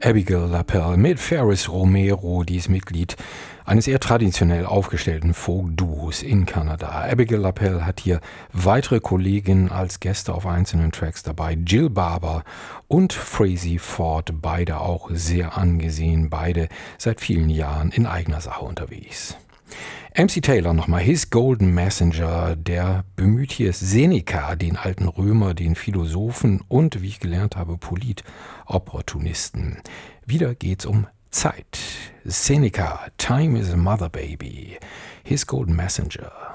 Abigail LaPelle mit Ferris Romero, die ist Mitglied eines eher traditionell aufgestellten Folk-Duos in Kanada. Abigail LaPelle hat hier weitere Kolleginnen als Gäste auf einzelnen Tracks dabei. Jill Barber und Frazey Ford, beide auch sehr angesehen, beide seit vielen Jahren in eigener Sache unterwegs. MC Taylor nochmal, His Golden Messenger, der bemüht hier Seneca, den alten Römer, den Philosophen und, wie ich gelernt habe, Polit-Opportunisten. Wieder geht's um Zeit. Seneca, Time is a Mother Baby. His Golden Messenger.